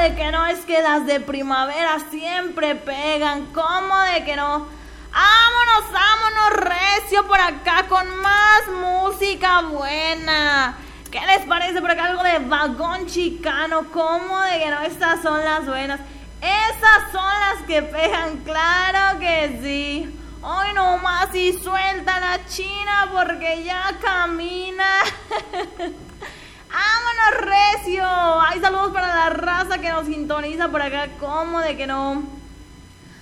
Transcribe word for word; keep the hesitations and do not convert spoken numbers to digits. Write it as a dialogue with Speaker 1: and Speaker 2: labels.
Speaker 1: de que no? Es que las de primavera siempre pegan. ¿Cómo de que no? Vámonos, vámonos recio por acá con más música buena. ¿Qué les parece por acá algo de Vagón Chicano? ¿Cómo de que no? Estas son las buenas. Esas son las que pegan, claro que sí. Hoy nomás y suelta la China porque ya camina. ¡Vámonos recio! Hay saludos para la raza que nos sintoniza por acá. ¿Cómo de que no?